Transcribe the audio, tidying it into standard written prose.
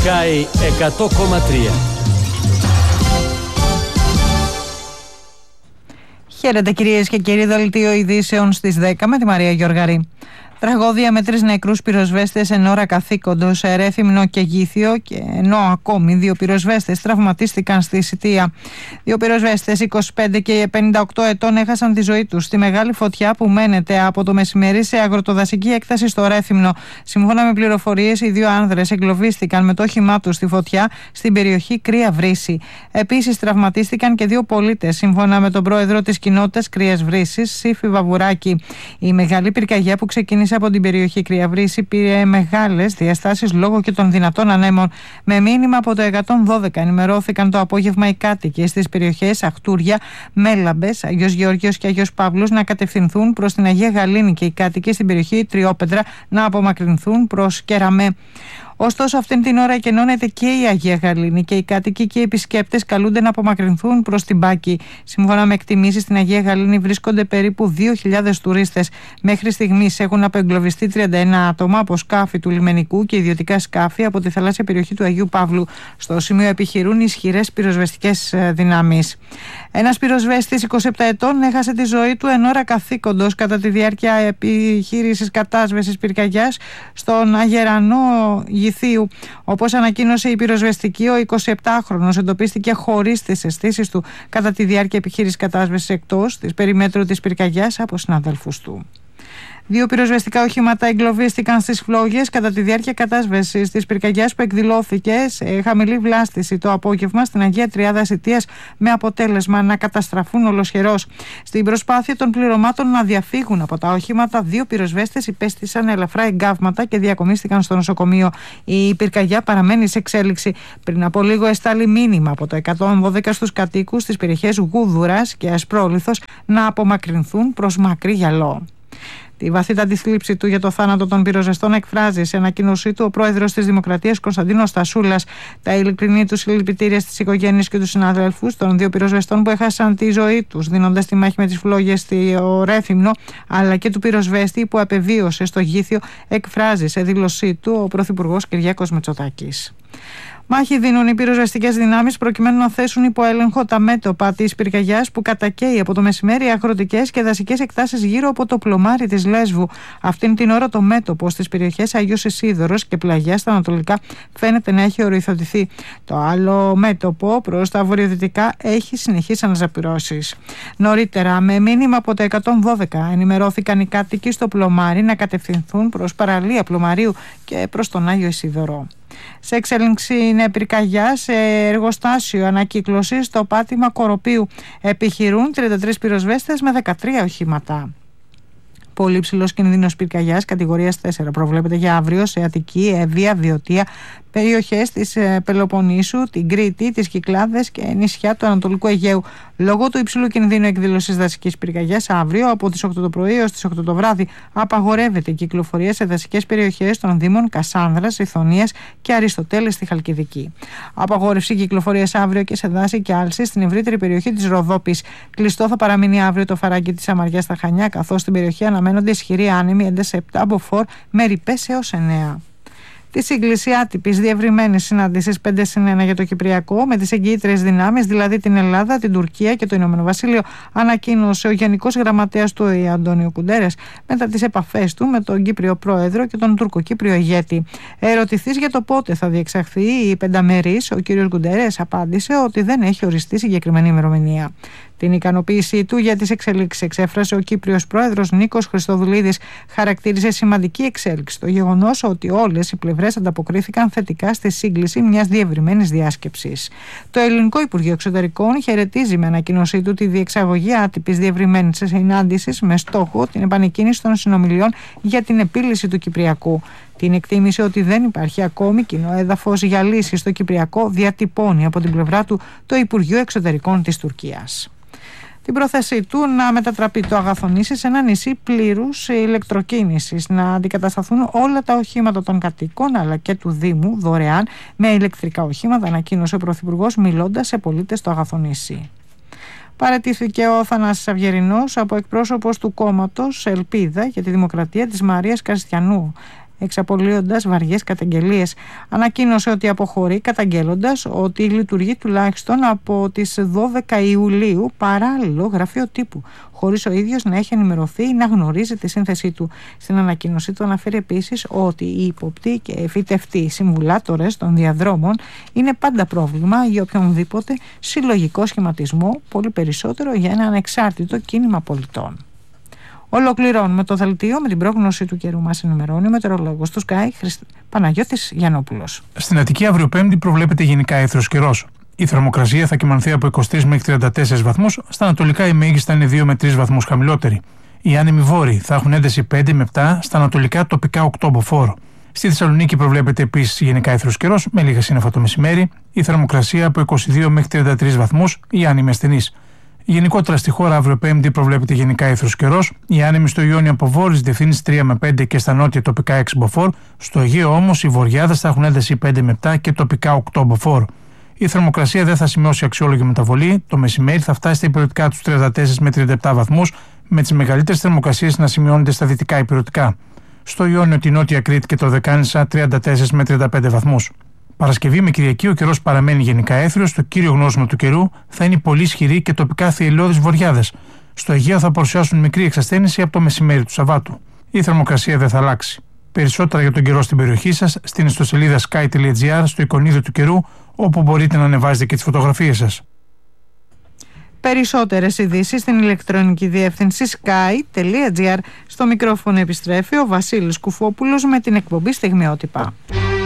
Sky 100,3. Χαίρετε κυρίες και κύριοι, δελτίο ειδήσεων στις 10 με τη Μαρία Γιοργαρή. Τραγώδια με 3 νεκρούς πυροσβέστες εν ώρα καθήκοντος σε Ρέθυμνο και Γήθιο, και ενώ ακόμη 2 πυροσβέστες τραυματίστηκαν στη Σιτία. 2 πυροσβέστες 25 και 58 ετών έχασαν τη ζωή τους στη μεγάλη φωτιά που μένεται από το μεσημέρι σε αγροτοδασική έκταση στο Ρέθυμνο. Σύμφωνα με πληροφορίες, οι 2 άνδρες εγκλωβίστηκαν με το όχημά τους στη φωτιά στην περιοχή Κρύα Βρύση. Επίσης τραυματίστηκαν και 2 πολίτες, σύμφωνα με τον πρόεδρο της κοινότητας Κρύας Βρύσης, Σύφη Βαβουράκη. Η μεγάλη πυρκαγιά που ξεκίνησε από την περιοχή Κρύα Βρύση πήρε μεγάλες διαστάσεις λόγω και των δυνατών ανέμων. Με μήνυμα από το 112 ενημερώθηκαν το απόγευμα οι κάτοικοι στις περιοχές Αχτούρια, Μέλαμπες, Αγιος Γεώργιος και Αγιος Παύλος να κατευθυνθούν προς την Αγία Γαλήνη και οι κάτοικοι στην περιοχή Τριόπετρα να απομακρυνθούν προς Κεραμέ. Ωστόσο, αυτήν την ώρα εκενώνεται και η Αγία Γαλήνη και οι κάτοικοι και οι επισκέπτες καλούνται να απομακρυνθούν προς την Πάκη. Σύμφωνα με εκτιμήσεις, στην Αγία Γαλήνη βρίσκονται περίπου 2.000 τουρίστες. Μέχρι στιγμής έχουν απεγκλωβιστεί 31 άτομα από σκάφη του λιμενικού και ιδιωτικά σκάφη από τη θαλάσσια περιοχή του Αγίου Παύλου. Στο σημείο επιχειρούν ισχυρές πυροσβεστικές δυνάμεις. Ένας πυροσβέστης 27 ετών έχασε τη ζωή του εν ώρα καθήκοντος κατά τη διάρκεια επιχείρησης κατάσβεσης πυρκαγιάς στον Αγερανό Γηθίου. Όπως ανακοίνωσε η πυροσβεστική, ο 27χρονος εντοπίστηκε χωρίς τις αισθήσεις του κατά τη διάρκεια επιχείρησης κατάσβεσης εκτός της περιμέτρου της πυρκαγιάς από συναδέλφους του. 2 πυροσβεστικά οχήματα εγκλωβίστηκαν στις φλόγες κατά τη διάρκεια κατάσβεσης της πυρκαγιάς που εκδηλώθηκε σε χαμηλή βλάστηση το απόγευμα στην Αγία Τριάδα Σιτίας, με αποτέλεσμα να καταστραφούν ολοσχερώς. Στην προσπάθεια των πληρωμάτων να διαφύγουν από τα οχήματα, 2 πυροσβέστες υπέστησαν ελαφρά εγκάβματα και διακομίστηκαν στο νοσοκομείο. Η πυρκαγιά παραμένει σε εξέλιξη. Πριν από λίγο εστάλει μήνυμα από το 112 στους κατοίκους στις περιοχές Γούδουρας και Ασπρόληθος να απομακρυνθούν προς Μακρύ Γυαλό. Τη βαθύτατη θλίψη του για το θάνατο των πυροσβεστών εκφράζει σε ανακοίνωσή του ο πρόεδρος της Δημοκρατίας Κωνσταντίνος Στασούλας. Τα ειλικρινή του συλληπιτήρια στις οικογένειες και τους συναδέλφους των 2 πυροσβεστών που έχασαν τη ζωή τους δίνοντας τη μάχη με τις φλόγες στο Ρέθυμνο, αλλά και του πυροσβέστη που απεβίωσε στο Γήθιο, εκφράζει σε δήλωσή του ο Πρωθυπουργός Κυριάκος Μητσοτάκης. Μάχη δίνουν οι πυροσβεστικές δυνάμεις προκειμένου να θέσουν υπό έλεγχο τα μέτωπα της πυρκαγιάς που κατακαίει από το μεσημέρι αγροτικές και δασικές εκτάσεις γύρω από το πλωμάρι της Λέσβου. Αυτήν την ώρα το μέτωπο στις περιοχές Αγίος Ισίδωρος και Πλαγιά στα ανατολικά φαίνεται να έχει οριοθετηθεί. Το άλλο μέτωπο προς τα βορειοδυτικά έχει συνεχείς αναζαπυρώσεις. Νωρίτερα, με μήνυμα από το 112, ενημερώθηκαν οι κάτοικοι στο πλωμάρι να κατευθυνθούν προς παραλία πλωμαρίου και προς τον Άγιο Ισίδωρο. Σε εξέλιξη είναι πυρκαγιά σε εργοστάσιο ανακύκλωσης στο πάτημα Κοροπίου. Επιχειρούν 33 πυροσβέστες με 13 οχήματα. Πολύ ψηλός κινδύνος πυρκαγιάς κατηγορίας 4 προβλέπεται για αύριο σε Αττική, Εύβοια, Βιωτία, περιοχές της Πελοποννήσου, την Κρήτη, τις Κυκλάδες και νησιά του Ανατολικού Αιγαίου. Λόγω του υψηλού κινδύνου εκδήλωσης δασικής πυρκαγιάς, αύριο από τις 8 το πρωί έως τις 8 το βράδυ απαγορεύεται η κυκλοφορία σε δασικές περιοχές των Δήμων Κασάνδρας, Ιθωνίας και Αριστοτέλες στη Χαλκιδική. Απαγόρευση κυκλοφορίας αύριο και σε δάση και άλση στην ευρύτερη περιοχή της Ροδόπης. Κλειστό θα παραμείνει αύριο το φαράγγι της Αμαριάς στα Χανιά, καθώς στην περιοχή αναμένονται ισχυροί άνεμοι ένταση 7 μποφόρ με ρηπές έως 9. Τη σύγκληση άτυπης διευρυμένης συνάντησης 5+1 για το Κυπριακό με τις εγγυήτριες δυνάμεις, δηλαδή την Ελλάδα, την Τουρκία και το Ηνωμένο Βασίλειο, ανακοίνωσε ο Γενικός Γραμματέας του ΟΗΕ Αντώνιο Κουντέρες μετά τις επαφές του με τον Κύπριο Πρόεδρο και τον Τουρκοκύπριο ηγέτη. Ερωτηθείς για το πότε θα διεξαχθεί η πενταμερής, ο κ. Κουντέρες απάντησε ότι δεν έχει οριστεί συγκεκριμένη ημερομηνία. Την ικανοποίησή του για τις εξελίξεις εξέφρασε ο Κύπριος Πρόεδρος Νίκος Χριστοδουλίδης. Χαρακτήριζε σημαντική εξέλιξη το γεγονός ότι όλες οι πλευρές ανταποκρίθηκαν θετικά στη σύγκληση μιας διευρυμένης διάσκεψης. Το Ελληνικό Υπουργείο Εξωτερικών χαιρετίζει με ανακοίνωσή του τη διεξαγωγή άτυπης διευρυμένης συνάντησης με στόχο την επανεκκίνηση των συνομιλιών για την επίλυση του Κυπριακού. Την εκτίμηση ότι δεν υπάρχει ακόμη κοινό έδαφος για λύση στο Κυπριακό διατυπώνει από την πλευρά του το Υπουργείο Εξωτερικών της Τουρκίας. Την πρόθεσή του να μετατραπεί το Αγαθονήσι σε ένα νησί πλήρους ηλεκτροκίνησης, να αντικατασταθούν όλα τα οχήματα των κατοίκων αλλά και του Δήμου δωρεάν με ηλεκτρικά οχήματα, ανακοίνωσε ο Πρωθυπουργός μιλώντας σε πολίτες στο Αγαθονήσι. Παραιτήθηκε ο Θανάσης Αυγερινός από εκπρόσωπος του κόμματος Ελπίδα για τη Δημοκρατία της Μαρίας Καριστιανού. εξαπολύοντας βαριές καταγγελίες. Ανακοίνωσε ότι αποχωρεί, καταγγέλλοντας ότι λειτουργεί τουλάχιστον από τις 12 Ιουλίου παράλληλο γραφείο τύπου, χωρίς ο ίδιος να έχει ενημερωθεί ή να γνωρίζει τη σύνθεσή του. Στην ανακοίνωσή του αναφέρει επίσης ότι οι υποπτοί και φυτευτοί συμβουλάτορες των διαδρόμων είναι πάντα πρόβλημα για οποιονδήποτε συλλογικό σχηματισμό, πολύ περισσότερο για ένα ανεξάρτητο κίνημα πολιτών. Ολοκληρώνουμε το δελτίο με την πρόγνωση του καιρού. Μας ενημερώνει ο μετεωρολόγος του Sky, Παναγιώτης Γιαννόπουλος. Στην Αττική αύριο Πέμπτη προβλέπεται γενικά έθρος καιρός. Η θερμοκρασία θα κυμανθεί από 23 μέχρι 34 βαθμούς, στα ανατολικά η μέγιστα είναι 2 με 3 βαθμούς χαμηλότερη. Οι άνεμοι βόρειοι θα έχουν ένταση 5 με 7, στα ανατολικά τοπικά 8 μποφόρ. Στη Θεσσαλονίκη προβλέπεται επίσης γενικά έθρος καιρός, με λίγα σύννεφα το μεσημέρι, η θερμοκρασία από 22 μέχρι 33 βαθμούς, οι άνεμοι ασθενείς. Γενικότερα στη χώρα αύριο Πέμπτη προβλέπεται γενικά έθρος καιρός, οι άνεμοι στο Ιόνιο από βόρειες διευθύνσεις 3 με 5 και στα νότια τοπικά 6 μποφόρ, στο Αιγαίο όμως οι βορειάδες θα έχουν ένταση 5 με 7 και τοπικά 8 μποφόρ. Η θερμοκρασία δεν θα σημειώσει αξιόλογη μεταβολή, το μεσημέρι θα φτάσει στα υπηρετικά τους 34 με 37 βαθμούς, με τις μεγαλύτερες θερμοκρασίες να σημειώνονται στα δυτικά υπηρετικά. Στο Ιόνιο, τη Νότια Κρήτη και το Δεκάνησα 34 με 35 βαθμούς. Παρασκευή με Κυριακή ο καιρός παραμένει γενικά έθριος, το κύριο γνώσιμο του καιρού θα είναι πολύ ισχυρή και τοπικά θυελλώδεις βορειάδες. Στο Αιγαίο θα παρουσιάσουν μικρή εξασθένηση από το μεσημέρι του Σαββάτου. Η θερμοκρασία δεν θα αλλάξει. Περισσότερα για τον καιρό στην περιοχή σας στην ιστοσελίδα sky.gr, στο εικονίδιο του καιρού, όπου μπορείτε να ανεβάζετε και τις φωτογραφίες σας. Περισσότερες ειδήσεις στην ηλεκτρονική διεύθυνση sky.gr. Στο μικρόφωνο επιστρέφει ο Βασίλης Κουφόπουλος με την εκπομπή Στιγμιότυπα.